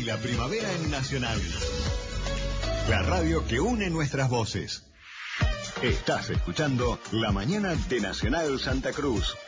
la primavera en Nacional. La radio que une nuestras voces. Estás escuchando La Mañana de Nacional Santa Cruz.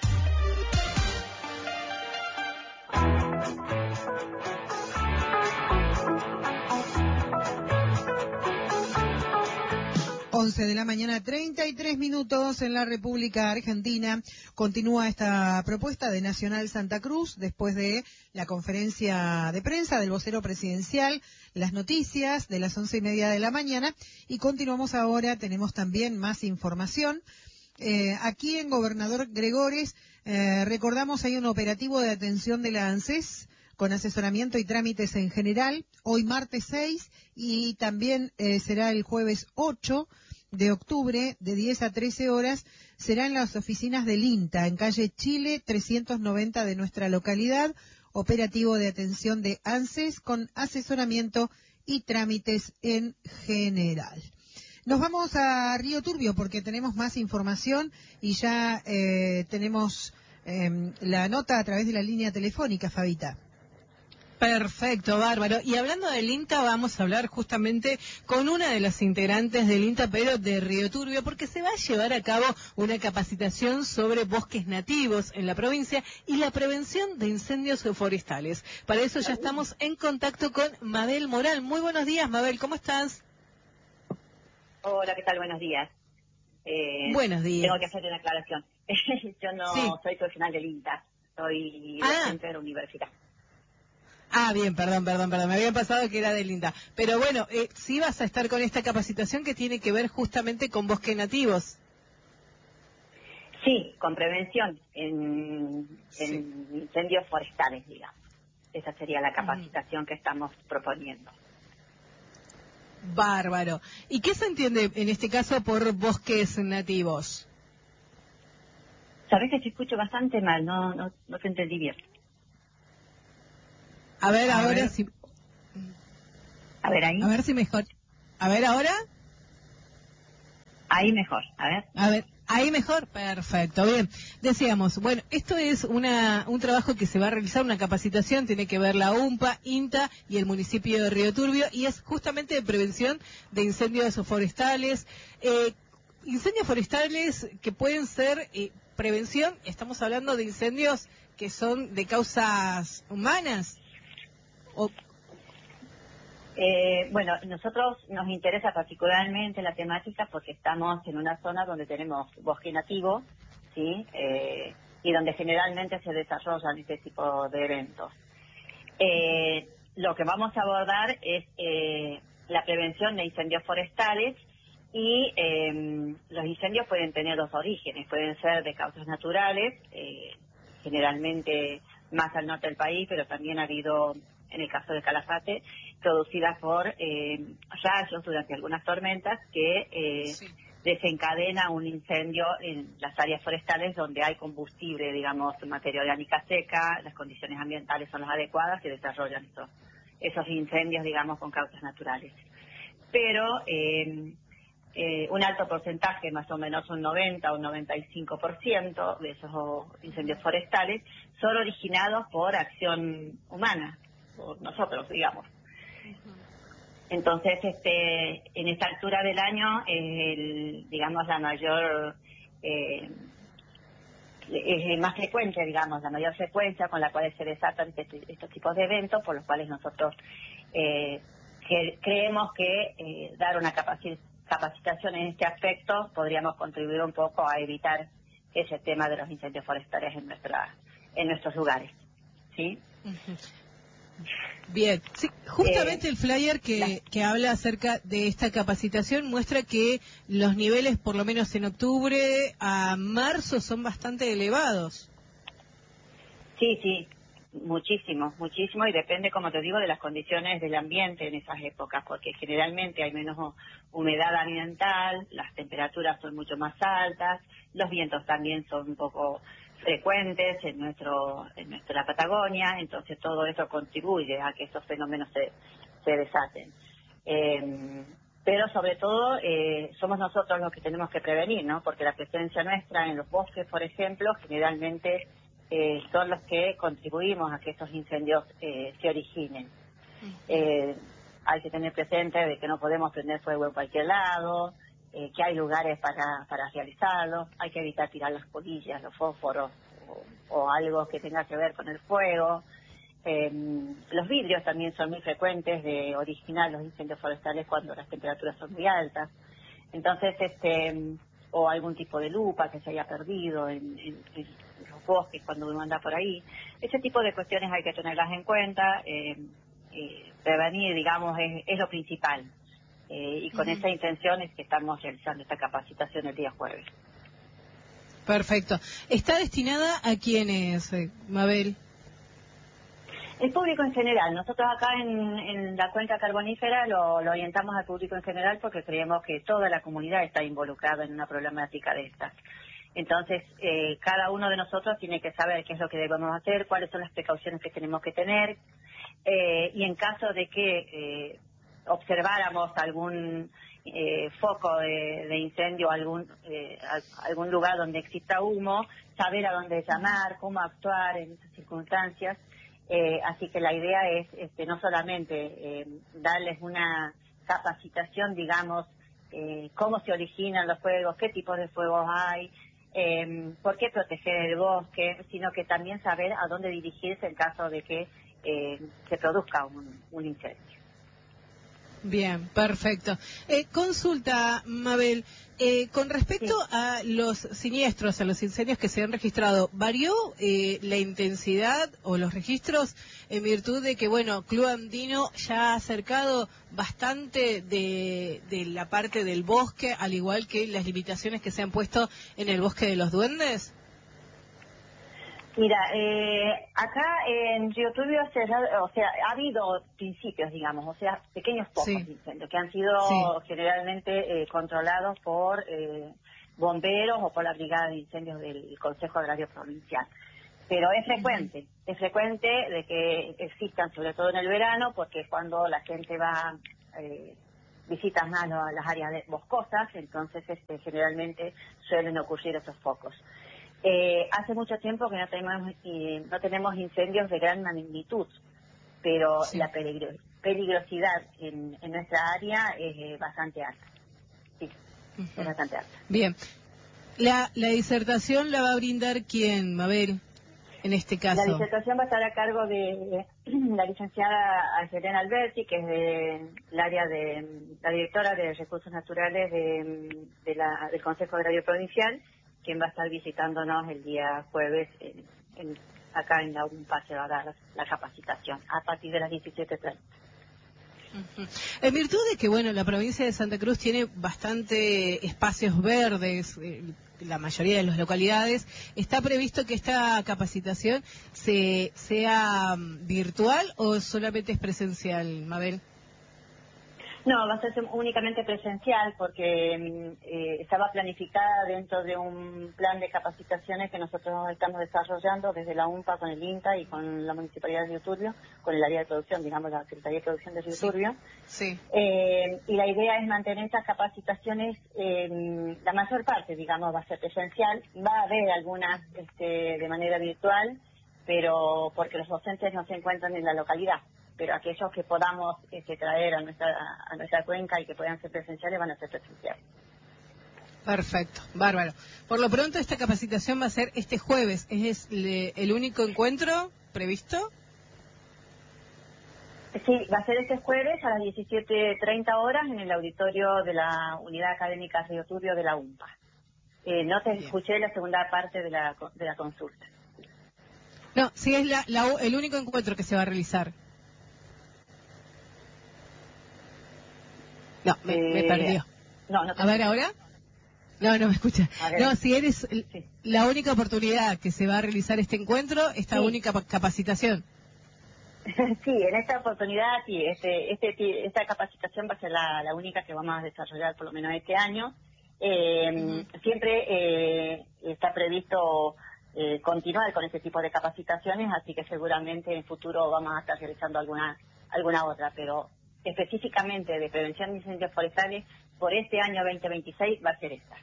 De la mañana, 33 minutos en la República Argentina. Continúa esta propuesta de Nacional Santa Cruz después de la conferencia de prensa del vocero presidencial, las noticias de las 11:30 de la mañana, y continuamos ahora. Tenemos también más información. Aquí en Gobernador Gregores, recordamos, hay un operativo de atención de la ANSES con asesoramiento y trámites en general, hoy martes 6 y también será el jueves 8 de octubre, de 10 a 13 horas, será en las oficinas del INTA, en calle Chile 390 de nuestra localidad, operativo de atención de ANSES con asesoramiento y trámites en general. Nos vamos a Río Turbio porque tenemos más información y ya tenemos la nota a través de la línea telefónica, Fabita. Perfecto, bárbaro. Y hablando del INTA, vamos a hablar justamente con una de las integrantes del INTA, pero de Río Turbio, porque se va a llevar a cabo una capacitación sobre bosques nativos en la provincia y la prevención de incendios forestales. Para eso ya estamos en contacto con Mabel Moral. Muy buenos días, Mabel, ¿cómo estás? Hola, ¿qué tal? Buenos días. Buenos días. Tengo que hacer una aclaración. Yo no soy profesional del INTA, soy docente de la universidad. Bien, perdón, me había pasado que era del INTA. Pero bueno, sí vas a estar con esta capacitación que tiene que ver justamente con bosques nativos. Sí, con prevención en incendios forestales, digamos. Esa sería la capacitación que estamos proponiendo. Bárbaro. ¿Y qué se entiende en este caso por bosques nativos? Sabés que te escucho bastante mal, no te entendí bien. A ver, ahora sí. A ver ahí. A ver si mejor. A ver, ahora. Ahí mejor, a ver. A ver, ahí mejor. Perfecto, bien. Decíamos, bueno, esto es un trabajo que se va a realizar, una capacitación, tiene que ver la UMPA, INTA y el municipio de Río Turbio, y es justamente de prevención de incendios forestales. Incendios forestales que pueden ser prevención, estamos hablando de incendios que son de causas humanas. Bueno, nosotros nos interesa particularmente la temática porque estamos en una zona donde tenemos bosque nativo, ¿sí? Y donde generalmente se desarrollan este tipo de eventos. Lo que vamos a abordar es la prevención de incendios forestales y los incendios pueden tener dos orígenes, pueden ser de causas naturales, generalmente más al norte del país, pero también ha habido, en el caso de Calafate, producidas por rayos durante algunas tormentas que desencadena un incendio en las áreas forestales donde hay combustible, digamos, materia orgánica seca, las condiciones ambientales son las adecuadas, se desarrollan esos incendios, digamos, con causas naturales. Pero un alto porcentaje, más o menos un 90 o un 95% de esos incendios forestales son originados por acción humana, por nosotros, digamos. Entonces, en esta altura del año, digamos, la mayor, es más frecuente, digamos, la mayor frecuencia con la cual se desatan estos tipos de eventos, por los cuales nosotros creemos que dar una capacitación en este aspecto podríamos contribuir un poco a evitar ese tema de los incendios forestales en nuestros lugares, ¿sí? Bien, sí, justamente el flyer que habla acerca de esta capacitación muestra que los niveles, por lo menos en octubre a marzo, son bastante elevados. Sí, muchísimo, y depende, como te digo, de las condiciones del ambiente en esas épocas, porque generalmente hay menos humedad ambiental, las temperaturas son mucho más altas, los vientos también son un poco frecuentes en nuestra Patagonia, entonces todo eso contribuye a que esos fenómenos se desaten. Pero sobre todo somos nosotros los que tenemos que prevenir, ¿no? Porque la presencia nuestra en los bosques, por ejemplo, generalmente son los que contribuimos a que estos incendios se originen. Hay que tener presente de que no podemos prender fuego en cualquier lado, que hay lugares para realizarlo, hay que evitar tirar las colillas, los fósforos o algo que tenga que ver con el fuego. Los vidrios también son muy frecuentes de originar los incendios forestales cuando las temperaturas son muy altas. Entonces, o algún tipo de lupa que se haya perdido en los bosques cuando uno anda por ahí. Ese tipo de cuestiones hay que tenerlas en cuenta. Prevenir, digamos, es lo principal. Y con esa intención es que estamos realizando esta capacitación el día jueves. Perfecto. ¿Está destinada a quiénes, Mabel? El público en general. Nosotros acá en la cuenca carbonífera lo orientamos al público en general porque creemos que toda la comunidad está involucrada en una problemática de estas. Entonces, cada uno de nosotros tiene que saber qué es lo que debemos hacer, cuáles son las precauciones que tenemos que tener, y en caso de que observáramos algún foco de incendio, algún lugar donde exista humo, saber a dónde llamar, cómo actuar en esas circunstancias. Así que la idea es no solamente darles una capacitación, digamos, cómo se originan los fuegos, qué tipos de fuegos hay, por qué proteger el bosque, sino que también saber a dónde dirigirse en caso de que se produzca un incendio. Bien, perfecto. Consulta, Mabel, con respecto a los siniestros, a los incendios que se han registrado, ¿varió la intensidad o los registros en virtud de que, bueno, Club Andino ya ha acercado bastante de la parte del bosque, al igual que las limitaciones que se han puesto en el Bosque de los Duendes? Mira, acá en Río Turbio, ha habido principios, digamos, o sea, pequeños focos de incendio que han sido generalmente controlados por bomberos o por la Brigada de Incendios del Consejo Agrario Provincial. Pero es frecuente de que existan, sobre todo en el verano, porque es cuando la gente va, visita más las áreas boscosas, entonces generalmente suelen ocurrir estos focos. Hace mucho tiempo que no tenemos incendios de gran magnitud, pero la peligrosidad en nuestra área es bastante alta. Sí, es bastante alta. Bien. La disertación la va a brindar ¿quién, Mabel, en este caso? La disertación va a estar a cargo de la licenciada Angelina Alberti, que es del área de la directora de Recursos Naturales del Consejo Agrario Provincial, quien va a estar visitándonos el día jueves acá en la UNPA. Se va a dar la capacitación a partir de las 17:30. En virtud de que, bueno, la provincia de Santa Cruz tiene bastante espacios verdes, la mayoría de las localidades, ¿está previsto que esta capacitación sea virtual o solamente es presencial, Mabel? No, va a ser únicamente presencial porque estaba planificada dentro de un plan de capacitaciones que nosotros estamos desarrollando desde la UNPA con el INTA y con la Municipalidad de Río Turbio, con el área de producción, digamos, la Secretaría de Producción de Río Turbio. Sí. Y la idea es mantener estas capacitaciones, la mayor parte, digamos, va a ser presencial. Va a haber algunas de manera virtual, pero porque los docentes no se encuentran en la localidad. Pero aquellos que podamos traer a nuestra cuenca y que puedan ser presenciales van a ser presenciales. Perfecto, bárbaro. Por lo pronto esta capacitación va a ser este jueves. ¿Es el único encuentro previsto? Sí, va a ser este jueves a las 17:30 horas en el auditorio de la Unidad Académica Río Turbio de la UNPA. No te escuché la segunda parte de la consulta. No, sí es el único encuentro que se va a realizar. No, me perdió. No a ver, ¿ahora? No me escucha. No, si eres la única oportunidad que se va a realizar este encuentro, esta única capacitación. Sí, en esta oportunidad, sí. Esta capacitación va a ser la única que vamos a desarrollar por lo menos este año. Siempre está previsto continuar con este tipo de capacitaciones, así que seguramente en el futuro vamos a estar realizando alguna otra, pero específicamente de prevención de incendios forestales por este año 2026 va a ser esta.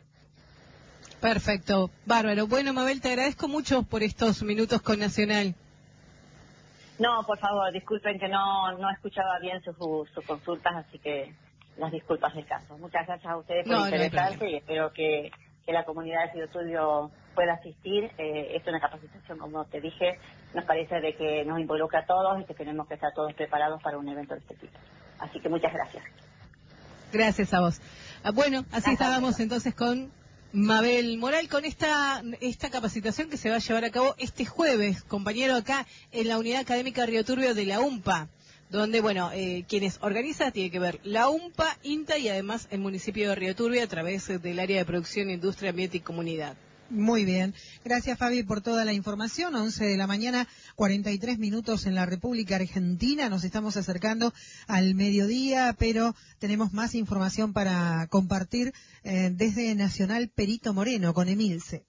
Perfecto, bárbaro. Bueno, Mabel, te agradezco mucho por estos minutos con Nacional. No, por favor, disculpen que no escuchaba bien sus consultas, así que las disculpas del caso. Muchas gracias a ustedes por interesarse y espero que la comunidad de Río pueda asistir. Es una capacitación, como te dije, nos parece de que nos involucra a todos y que tenemos que estar todos preparados para un evento de este tipo. Así que muchas gracias. Gracias a vos. Bueno, así estábamos entonces con Mabel Moral, con esta capacitación que se va a llevar a cabo este jueves, compañero, acá en la Unidad Académica Río Turbio de la UMPA, donde, bueno, quienes organizan tiene que ver la UMPA, INTA y además el municipio de Río Turbio a través del área de producción, industria, ambiente y comunidad. Muy bien. Gracias, Fabi, por toda la información. 11 de la mañana, 43 minutos en la República Argentina. Nos estamos acercando al mediodía, pero tenemos más información para compartir desde Nacional Perito Moreno con Emilce.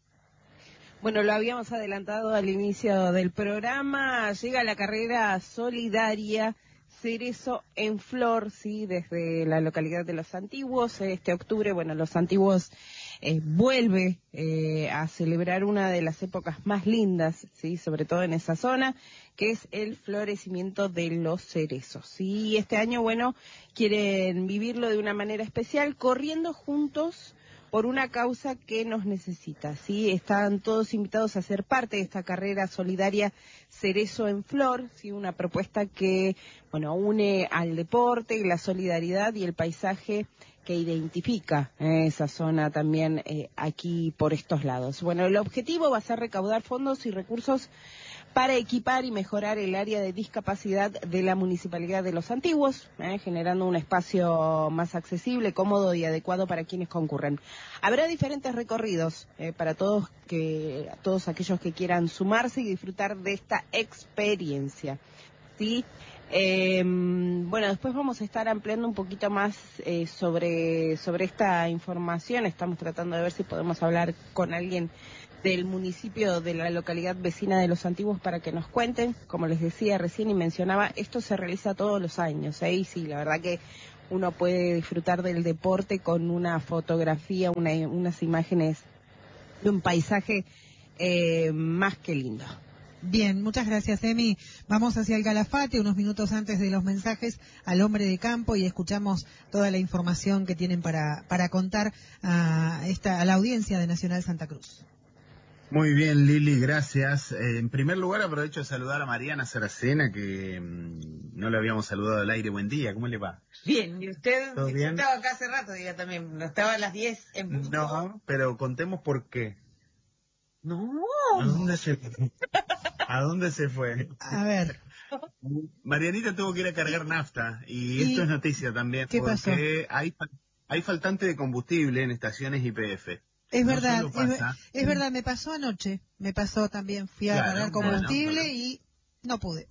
Bueno, lo habíamos adelantado al inicio del programa. Llega la carrera solidaria Cerezo en Flor, sí, desde la localidad de Los Antiguos. Este octubre, bueno, Los Antiguos vuelve a celebrar una de las épocas más lindas, sí, sobre todo en esa zona, que es el florecimiento de los cerezos. Y este año, bueno, quieren vivirlo de una manera especial, corriendo juntos por una causa que nos necesita, ¿sí? Están todos invitados a ser parte de esta carrera solidaria Cerezo en Flor, ¿sí? Una propuesta que, bueno, une al deporte, la solidaridad y el paisaje que identifica esa zona también aquí por estos lados. Bueno, el objetivo va a ser recaudar fondos y recursos para equipar y mejorar el área de discapacidad de la Municipalidad de Los Antiguos, generando un espacio más accesible, cómodo y adecuado para quienes concurren. Habrá diferentes recorridos para todos aquellos que quieran sumarse y disfrutar de esta experiencia, ¿sí? Bueno, después vamos a estar ampliando un poquito más sobre esta información. Estamos tratando de ver si podemos hablar con alguien del municipio de la localidad vecina de Los Antiguos para que nos cuenten. Como les decía recién y mencionaba, esto se realiza todos los años, y sí, la verdad que uno puede disfrutar del deporte con una fotografía, unas imágenes de un paisaje más que lindo. Bien, muchas gracias, Emi. Vamos hacia el Calafate, unos minutos antes de los mensajes al hombre de campo, y escuchamos toda la información que tienen para contar a la audiencia de Nacional Santa Cruz. Muy bien, Lili, gracias. En primer lugar, aprovecho de saludar a Mariana Saracena, que no le habíamos saludado al aire. Buen día, ¿cómo le va? Bien, ¿y usted? ¿Todo bien? Estaba acá hace rato, diga también, no estaba a las 10 en punto. No, pero contemos por qué. No. ¿A dónde se fue? ¿A dónde se fue? A ver. Marianita tuvo que ir a cargar nafta, y esto es noticia también, ¿qué pasó? porque hay faltante de combustible en estaciones YPF. Es No verdad, solo pasa, es verdad, me pasó anoche, también, fui a cargar combustible y no pude.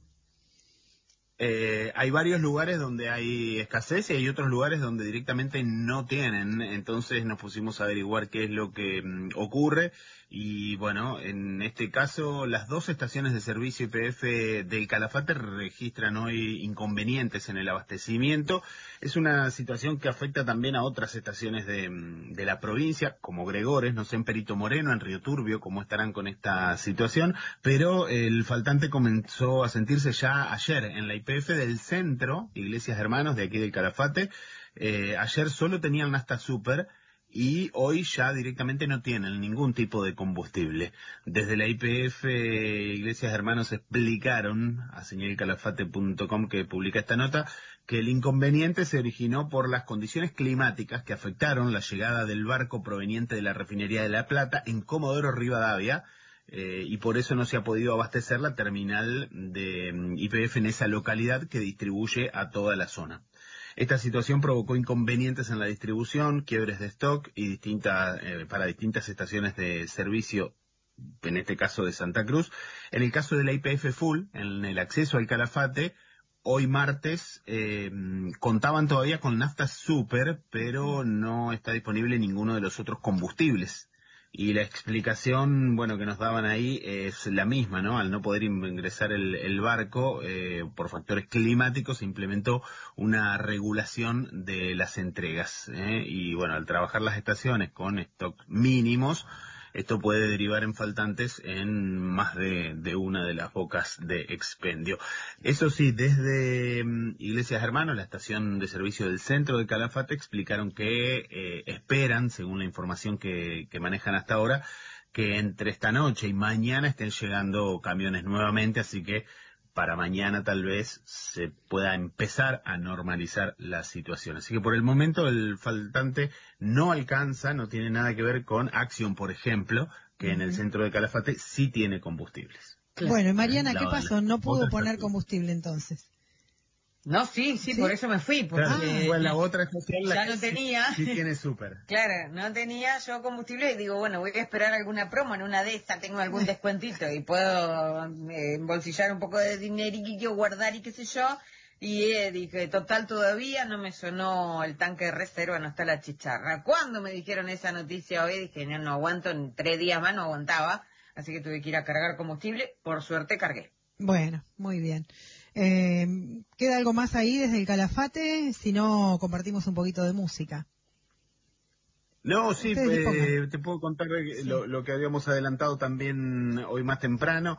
Hay varios lugares donde hay escasez y hay otros lugares donde directamente no tienen, entonces nos pusimos a averiguar qué es lo que ocurre. Y bueno, en este caso las dos estaciones de servicio YPF del Calafate registran hoy inconvenientes en el abastecimiento. Es una situación que afecta también a otras estaciones de la provincia, como Gregores, no sé en Perito Moreno, en Río Turbio, cómo estarán con esta situación, pero el faltante comenzó a sentirse ya ayer en la YPF del centro, Iglesias Hermanos, de aquí del Calafate. Ayer solo tenían nafta super, y hoy ya directamente no tienen ningún tipo de combustible. Desde la YPF Iglesias Hermanos explicaron a señalcalafate.com, que publica esta nota, que el inconveniente se originó por las condiciones climáticas que afectaron la llegada del barco proveniente de la refinería de La Plata en Comodoro Rivadavia, y por eso no se ha podido abastecer la terminal de YPF en esa localidad que distribuye a toda la zona. Esta situación provocó inconvenientes en la distribución, quiebres de stock y para distintas estaciones de servicio, en este caso de Santa Cruz. En el caso de la YPF Full, en el acceso al Calafate, hoy martes contaban todavía con nafta super, pero no está disponible ninguno de los otros combustibles. Y la explicación, bueno, que nos daban ahí es la misma, ¿no? Al no poder ingresar el barco por factores climáticos, se implementó una regulación de las entregas, y bueno, al trabajar las estaciones con stock mínimos, esto puede derivar en faltantes en más de una de las bocas de expendio. Eso sí, desde Iglesias Hermanos, la estación de servicio del centro de Calafate, explicaron que esperan, según la información que manejan hasta ahora, que entre esta noche y mañana estén llegando camiones nuevamente, así que para mañana tal vez se pueda empezar a normalizar la situación. Así que por el momento el faltante no alcanza, no tiene nada que ver con Acción, por ejemplo, que en el centro de Calafate sí tiene combustibles. Claro. Bueno, y Mariana, ¿qué pasó? ¿No pudo poner combustible entonces? No, sí, por eso me fui, porque Claro, la otra estación ya no tenía. Sí tiene súper. Claro, no tenía yo combustible y digo, bueno, voy a esperar alguna promo, en una de estas tengo algún descuentito y puedo embolsillar un poco de dinerillo, guardar y qué sé yo. Y dije, total, todavía no me sonó el tanque de reserva, no está la chicharra. Cuando me dijeron esa noticia hoy, dije, no aguanto, en 3 días más no aguantaba, así que tuve que ir a cargar combustible, por suerte cargué. Bueno, muy bien. ¿Queda algo más ahí desde el Calafate? Si no, compartimos un poquito de música. No, sí, te puedo contar lo que habíamos adelantado también hoy más temprano.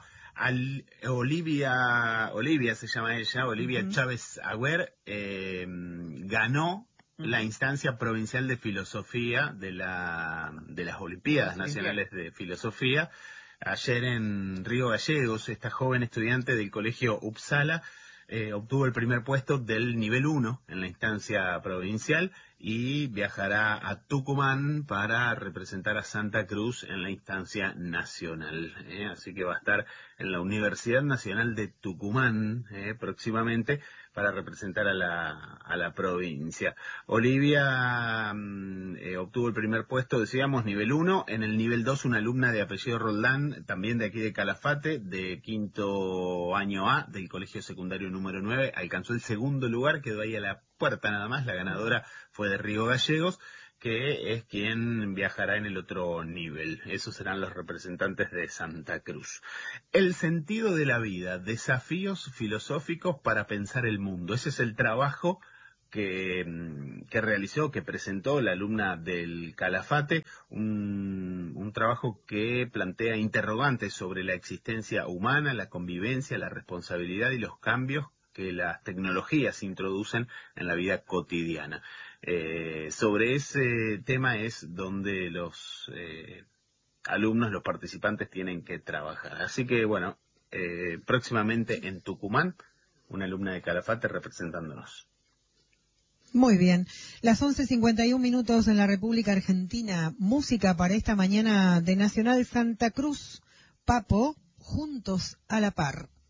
Olivia se llama ella, Olivia Chávez Agüer, ganó la instancia provincial de filosofía de las Olimpiadas Nacionales de Filosofía. Ayer en Río Gallegos, esta joven estudiante del colegio Uppsala obtuvo el primer puesto del nivel 1 en la instancia provincial y viajará a Tucumán para representar a Santa Cruz en la instancia nacional. Así que va a estar en la Universidad Nacional de Tucumán próximamente para representar a la provincia. Olivia obtuvo el primer puesto, decíamos, nivel 1. En el nivel 2, una alumna de apellido Roldán, también de aquí de Calafate, de quinto año A, del colegio secundario número 9, alcanzó el segundo lugar, quedó ahí a la puerta nada más. La ganadora fue de Río Gallegos, que es quien viajará en el otro nivel. Esos serán los representantes de Santa Cruz. El sentido de la vida, desafíos filosóficos para pensar el mundo. Ese es el trabajo que realizó, que presentó la alumna del Calafate, un trabajo que plantea interrogantes sobre la existencia humana, la convivencia, la responsabilidad y los cambios que las tecnologías introducen en la vida cotidiana. Sobre ese tema es donde los alumnos, los participantes tienen que trabajar. Así que bueno, próximamente en Tucumán, una alumna de Calafate representándonos. Muy bien. Las 11:51 en la República Argentina. Música para esta mañana de Nacional Santa Cruz. Papo, juntos a la par.